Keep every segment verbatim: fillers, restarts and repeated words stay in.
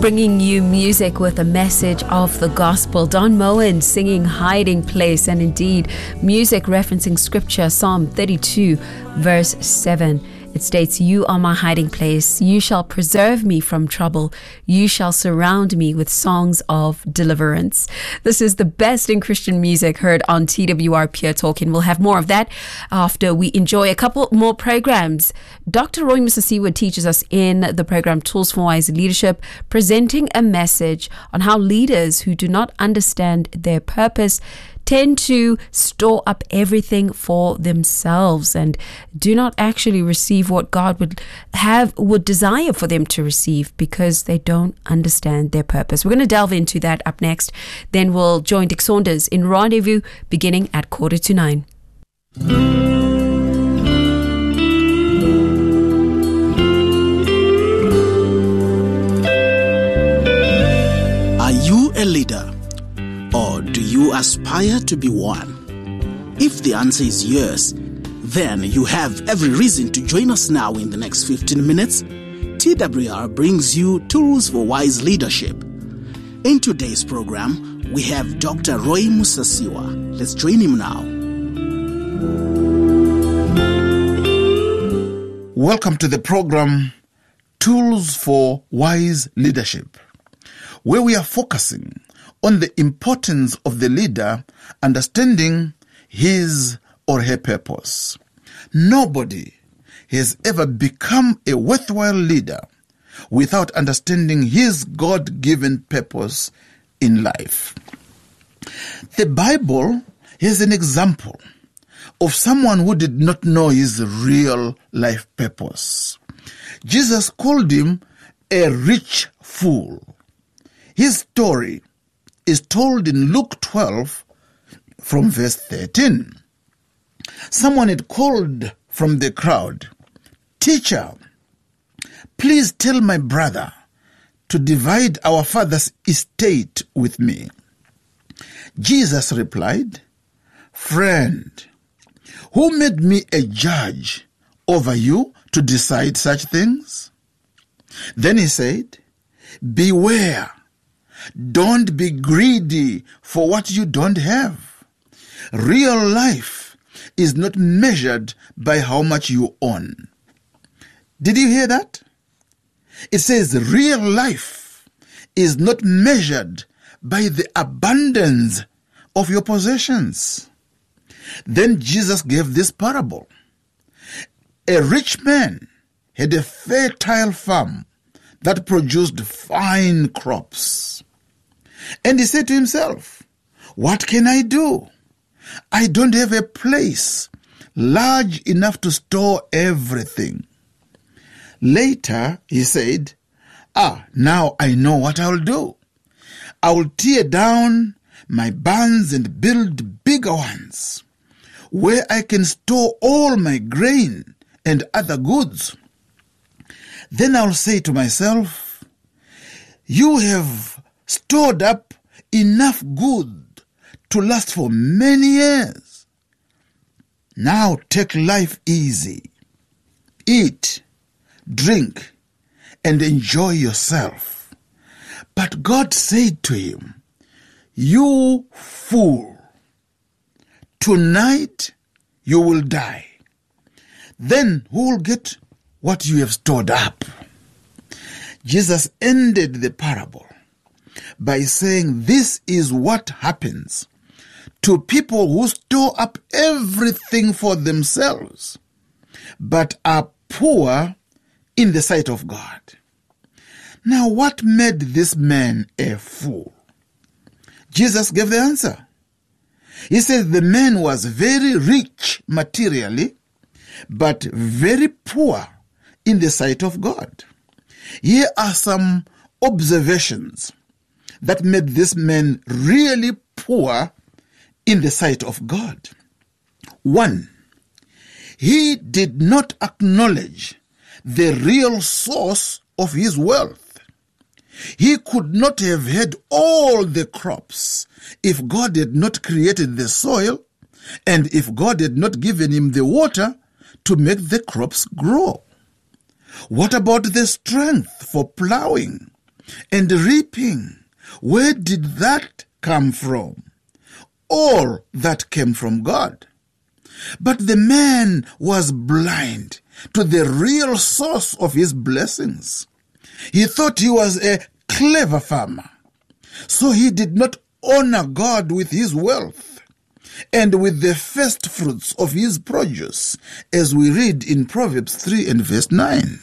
bringing you music with a message of the gospel. Don Moen singing Hiding Place, and indeed music referencing scripture, Psalm thirty-two verse seven. It states, "You are my hiding place. You shall preserve me from trouble. You shall surround me with songs of deliverance." This is the best in Christian music heard on T W R Pure Talk, and we'll have more of that after we enjoy a couple more programs. Doctor Roy Musasiwa teaches us in the program Tools for Wise Leadership, presenting a message on how leaders who do not understand their purpose tend to store up everything for themselves and do not actually receive what God would have, would desire for them to receive because they don't understand their purpose. We're going to delve into that up next. Then we'll join Dick Saunders in Rendezvous beginning at quarter to nine. Are you a leader? Or do you aspire to be one? If the answer is yes, then you have every reason to join us now in the next fifteen minutes. T W R brings you Tools for Wise Leadership. In today's program, we have Doctor Roy Musasiwa. Let's join him now. Welcome to the program Tools for Wise Leadership, where we are focusing on the importance of the leader understanding his or her purpose. Nobody has ever become a worthwhile leader without understanding his God-given purpose in life. The Bible is an example of someone who did not know his real life purpose. Jesus called him a rich fool. His story is told in Luke twelve from verse thirteen. Someone had called from the crowd, "Teacher, please tell my brother to divide our father's estate with me." Jesus replied, "Friend, who made me a judge over you to decide such things?" Then he said, "Beware. Don't be greedy for what you don't have. Real life is not measured by how much you own." Did you hear that? It says real life is not measured by the abundance of your possessions. Then Jesus gave this parable. A rich man had a fertile farm that produced fine crops. And he said to himself, "What can I do? I don't have a place large enough to store everything." Later, he said, "Ah, now I know what I'll do. I'll tear down my barns and build bigger ones, where I can store all my grain and other goods. Then I'll say to myself, you have stored up enough good to last for many years. Now take life easy. Eat, drink, and enjoy yourself." But God said to him, "You fool, tonight you will die. Then who will get what you have stored up?" Jesus ended the parable by saying this is what happens to people who store up everything for themselves, but are poor in the sight of God. Now, what made this man a fool? Jesus gave the answer. He said the man was very rich materially, but very poor in the sight of God. Here are some observations that made this man really poor in the sight of God. One, he did not acknowledge the real source of his wealth. He could not have had all the crops if God had not created the soil and if God had not given him the water to make the crops grow. What about the strength for plowing and reaping. Where did that come from? All that came from God. But the man was blind to the real source of his blessings. He thought he was a clever farmer, so he did not honor God with his wealth and with the first fruits of his produce, as we read in Proverbs three and verse nine.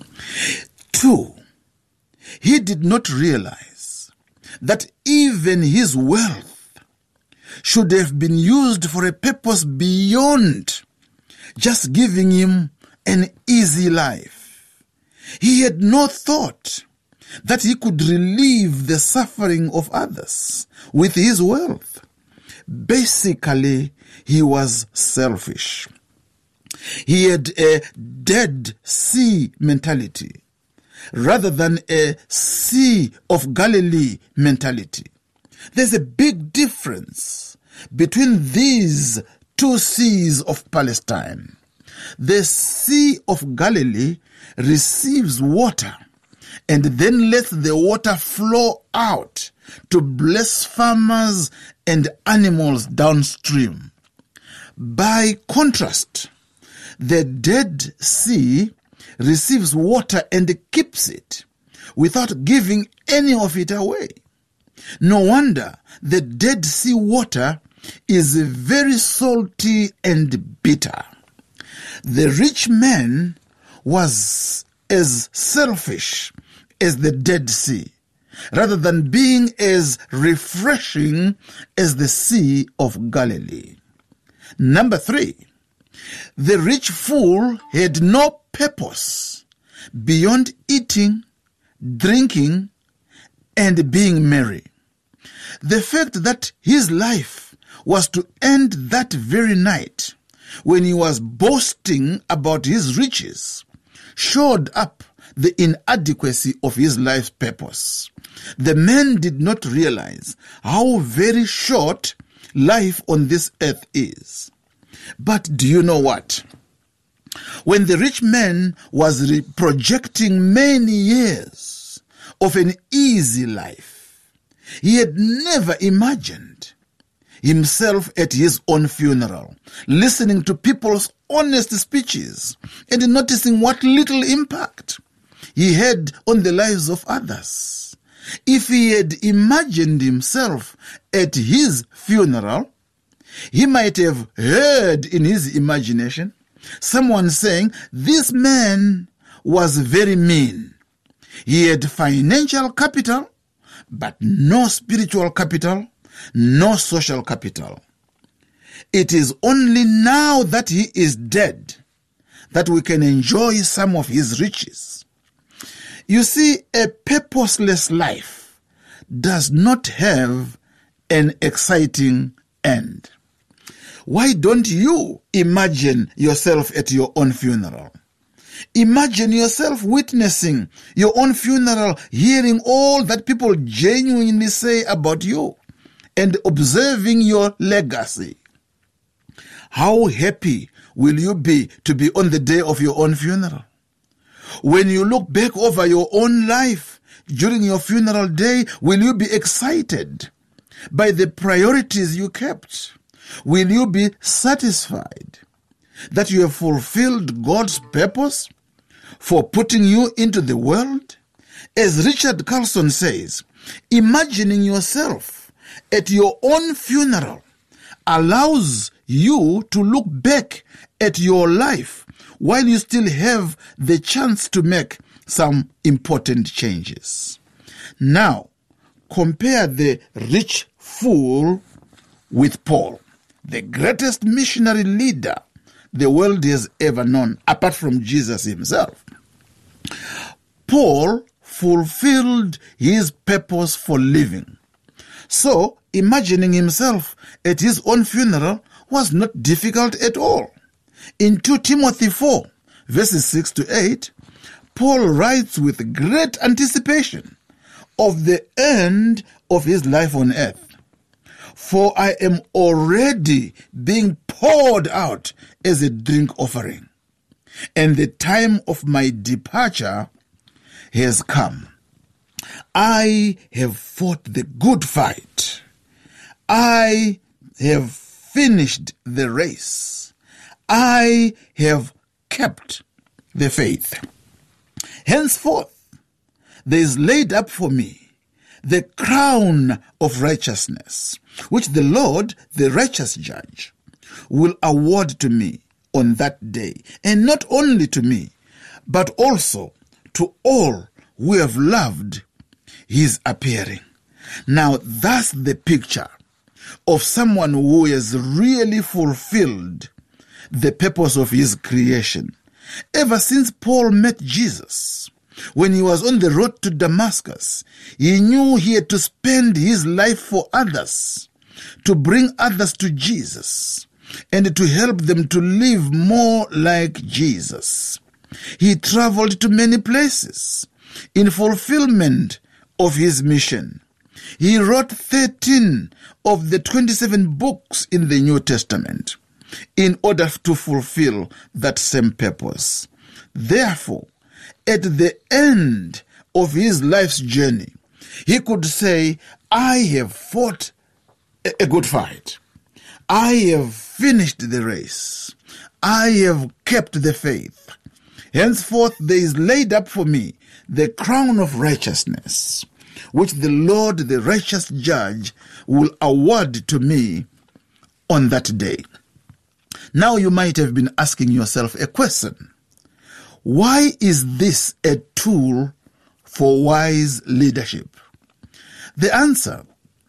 Two, he did not realize that even his wealth should have been used for a purpose beyond just giving him an easy life. He had no thought that he could relieve the suffering of others with his wealth. Basically, he was selfish. He had a Dead Sea mentality rather than a Sea of Galilee mentality. There's a big difference between these two seas of Palestine. The Sea of Galilee receives water and then lets the water flow out to bless farmers and animals downstream. By contrast, the Dead Sea receives water and keeps it without giving any of it away. No wonder the Dead Sea water is very salty and bitter. The rich man was as selfish as the Dead Sea, rather than being as refreshing as the Sea of Galilee. Number three, the rich fool had no purpose beyond eating, drinking, and being merry. The fact that his life was to end that very night when he was boasting about his riches showed up the inadequacy of his life's purpose. The man did not realize how very short life on this earth is. But do you know what? When the rich man was re- projecting many years of an easy life, he had never imagined himself at his own funeral, listening to people's honest speeches and noticing what little impact he had on the lives of others. If he had imagined himself at his funeral, he might have heard in his imagination someone saying, "This man was very mean. He had financial capital, but no spiritual capital, no social capital." It is only now that he is dead that we can enjoy some of his riches. You see, a purposeless life does not have an exciting end. Why don't you imagine yourself at your own funeral? Imagine yourself witnessing your own funeral, hearing all that people genuinely say about you, and observing your legacy. How happy will you be to be on the day of your own funeral? When you look back over your own life during your funeral day, will you be excited by the priorities you kept? Will you be satisfied that you have fulfilled God's purpose for putting you into the world? As Richard Carlson says, imagining yourself at your own funeral allows you to look back at your life while you still have the chance to make some important changes. Now, compare the rich fool with Paul, the greatest missionary leader the world has ever known, apart from Jesus himself. Paul fulfilled his purpose for living. So, imagining himself at his own funeral was not difficult at all. In Second Timothy four, verses six to eight, Paul writes with great anticipation of the end of his life on earth. "For I am already being poured out as a drink offering, and the time of my departure has come. I have fought the good fight. I have finished the race. I have kept the faith. Henceforth, there is laid up for me the crown of righteousness, which the Lord, the righteous judge, will award to me on that day, and not only to me, but also to all who have loved his appearing. Now, that's the picture of someone who has really fulfilled the purpose of his creation. Ever since Paul met Jesus, when he was on the road to Damascus, he knew he had to spend his life for others, to bring others to Jesus, and to help them to live more like Jesus. He traveled to many places in fulfillment of his mission. He wrote thirteen of the twenty-seven books in the New Testament in order to fulfill that same purpose. Therefore, at the end of his life's journey, he could say, I have fought a good fight. I have finished the race. I have kept the faith. Henceforth there is laid up for me the crown of righteousness, which the Lord, the righteous judge, will award to me on that day. Now you might have been asking yourself a question. Why is this a tool for wise leadership? The answer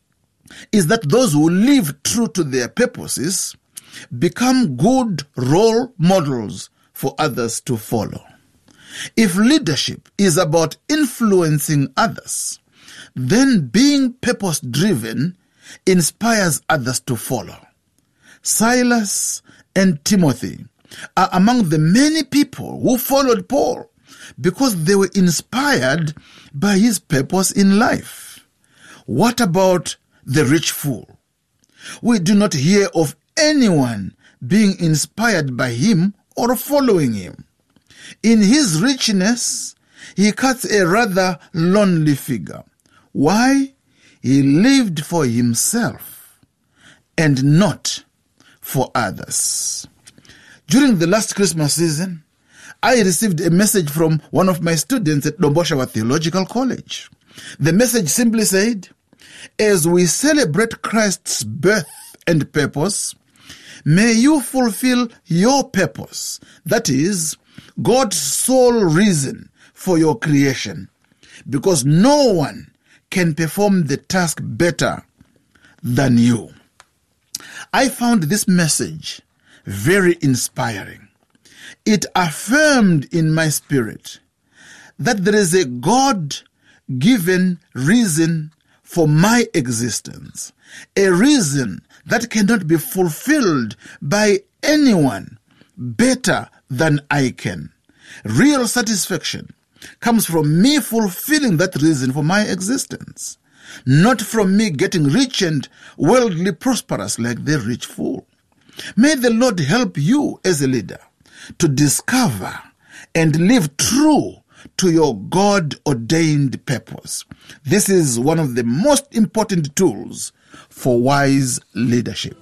is that those who live true to their purposes become good role models for others to follow. If leadership is about influencing others, then being purpose-driven inspires others to follow. Silas and Timothy are among the many people who followed Paul because they were inspired by his purpose in life. What about the rich fool? We do not hear of anyone being inspired by him or following him. In his richness, he cuts a rather lonely figure. Why? He lived for himself and not for others. During the last Christmas season, I received a message from one of my students at Domboshawa Theological College. The message simply said, as we celebrate Christ's birth and purpose, may you fulfill your purpose, that is, God's sole reason for your creation, because no one can perform the task better than you. I found this message very inspiring. It affirmed in my spirit that there is a God-given reason for my existence, a reason that cannot be fulfilled by anyone better than I can. Real satisfaction comes from me fulfilling that reason for my existence, not from me getting rich and worldly prosperous like the rich fool. May the Lord help you as a leader to discover and live true to your God-ordained purpose. This is one of the most important tools for wise leadership.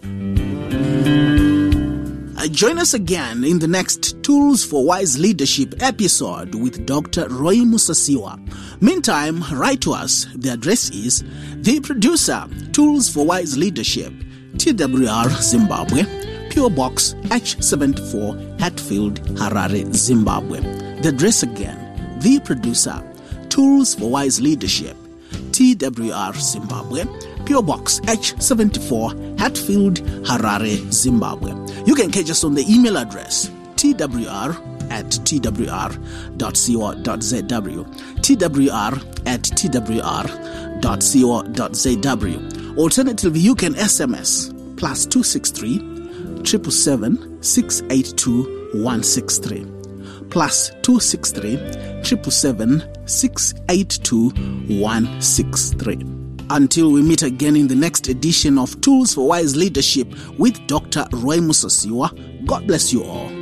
Uh, join us again in the next Tools for Wise Leadership episode with Doctor Roy Musasiwa. Meantime, write to us. The address is The Producer, Tools for Wise Leadership, T W R, Zimbabwe, P O Box H seventy-four, Hatfield, Harare, Zimbabwe. The address again, The Producer, Tools for Wise Leadership, T W R, Zimbabwe, P O Box H seventy-four, Hatfield, Harare, Zimbabwe. You can catch us on the email address twr at twr dot co dot zw, twr at twr dot co dot zw. Alternatively, you can S M S plus two six three, seven seven seven, six eight two, one six three. Plus two six three, seven seven seven, six eight two, one six three. Until we meet again in the next edition of Tools for Wise Leadership with Doctor Roy Musasiwa, God bless you all.